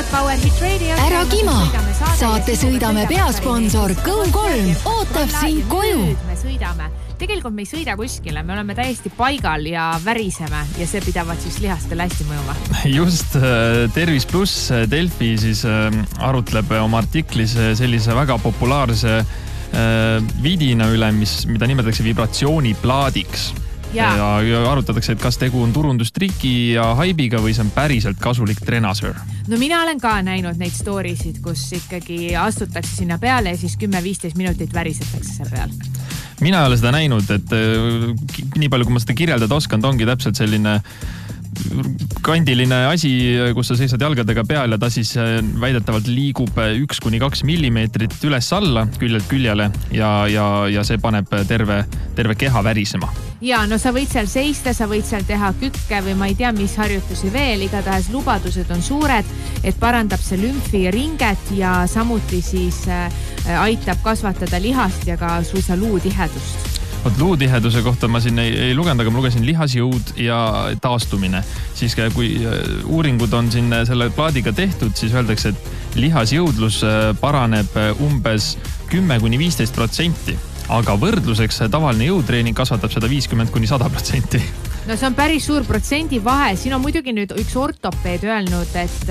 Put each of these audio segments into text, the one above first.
Power Hit Radio. Ära kima! Saate sõidame peasponsor Go3 ootab sind koju. Me sõidame. Tegelikult me ei sõida kuskile, me oleme täiesti paigal ja väriseme ja see pidavad siis lihastele hästi mõjuma. Just Tervis Plus Delfi siis arutleb oma artiklis sellise väga populaarse vidina üle, mida nimetatakse vibratsiooniplaadiks. Ja arutatakse, et kas tegu on turundustriki ja haibiga või see on päriselt kasulik trenasöör. No mina olen ka näinud neid storiesid, kus ikkagi astutakse sinna peale ja siis 10-15 minutit värisetakse seal peal. Mina ei ole seda näinud, et nii palju, kui ma seda kirjeldada oskan, ta ongi täpselt selline kandiline asi, kus sa seisad jalgadega peal ja ta siis väidetavalt liigub 1-2 millimeetrit üles alla küljelt küljele ja see paneb terve keha värisema. Ja, no sa võid seal seista, sa võid seal teha kükke või ma ei tea, mis harjutusi veel. Igatahes lubadused on suured, et parandab see lümfi ringet ja samuti siis aitab kasvatada lihast ja ka suisa luutihedust. Luutiheduse kohta ma siin ei lugenud, aga ma lugesin lihasjõud ja taastumine. Siis kui uuringud on siin selle plaadiga tehtud, siis öeldakse, et lihasjõudlus paraneb umbes 10-15%, aga võrdluseks tavaline jõutreening kasvatab seda 50-100%. No see on päris suur protsendi vahe. Siin on muidugi nüüd üks ortopeed öelnud,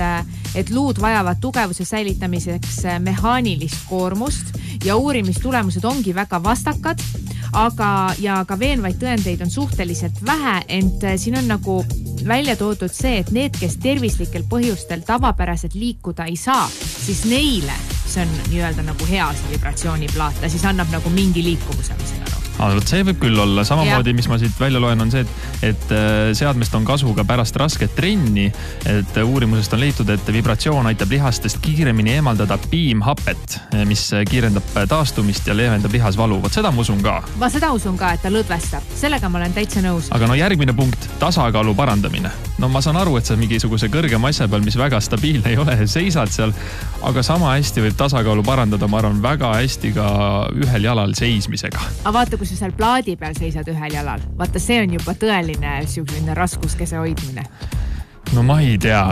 et luud vajavad tugevuse säilitamiseks mehaanilist koormust ja uurimistulemused ongi väga vastakad, ja ka veenvaid tõendeid on suhteliselt vähe, ent siin on nagu välja toodud see, et need, kes tervislikel põhjustel tavapäraselt liikuda ei saa, siis neile see on nii-öelda nagu hea see vibratsiooniplaat, ta siis annab nagu mingi liikuvuse, mis on aru. See võib küll olla. Samamoodi, mis ma siit välja loen, on see, et seadmest on kasu ka pärast rasket trenni, et uurimusest on leitud, et vibratsioon aitab lihastest kiiremini eemaldada piimhapet, mis kiirendab taastumist ja leevendab lihasvalu. Vot seda ma usun ka. Ma seda usun ka, et ta lõdvestab. Sellega ma olen täitsa nõus. Aga no järgmine punkt, tasakaalu parandamine. No ma saan aru, et sa mingisuguse kõrgema asja peal, mis väga stabiilne ei ole, seisad seal, aga sama hästi võib tasakaalu parandada, ma arvan, väga hästi ka ühel jalal seismisega. Aga vaata, kui sa seal plaadi peal seisad ühel jalal. Vaata, see on juba tõeline selline raskuskese hoidmine. No ma ei tea.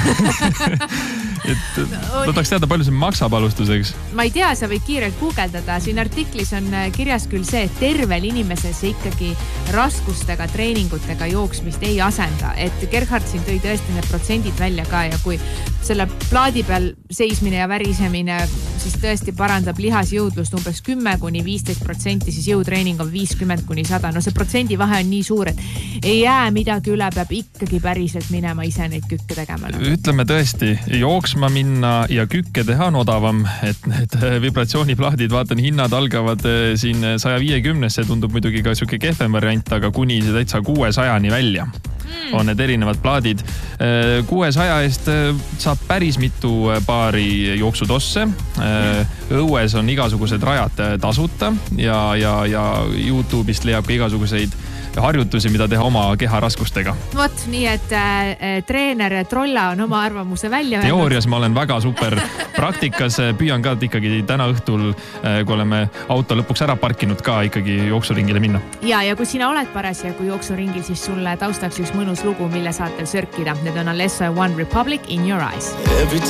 Ma tahaks teada, palju see maksab alustuseks. Ma ei tea, sa võid kiirelt guugeldada. Siin artiklis on kirjas küll see, et tervel inimesel see ikkagi raskustega, treeningutega jooksmist ei asenda. Et Gerhard siin tõi tõesti need protsendid välja ka ja kui selle plaadi peal seismine ja värisemine siis tõesti parandab lihasjõudlust umbes 10-15%, siis jõutreening on 50-100. No see protsendi vahe on nii suur, et ei jää midagi üle, peab ikkagi päriselt minema ise neid kükke tegema. Ütleme tõesti, jooksma minna ja kükke teha on odavam, et need vibratsiooniplaadid, vaatan, hinnad algavad siin 150, see tundub muidugi ka siuke kehvem variant, aga kuni see täitsa 600-ni välja on need erinevad plaadid. 600 eest saab päris mitu paari jooksutosse. Õues on igasugused rajad tasuta ja YouTube'ist leiab ka igasuguseid harjutusi, mida teha oma keha raskustega. Vot, nii et treener Trolla on oma arvamuse välja. Teoorias ma olen väga super. Praktikas püüan ka ikkagi täna õhtul, kui oleme auto lõpuks ära parkinud ka ikkagi jooksuringile minna. Ja kui sina oled parasjagu jooksuringil, siis sulle taustaks üks mõnus lugu, mille saate sörkida. Need on Alesso ja One Republic, In Your Eyes.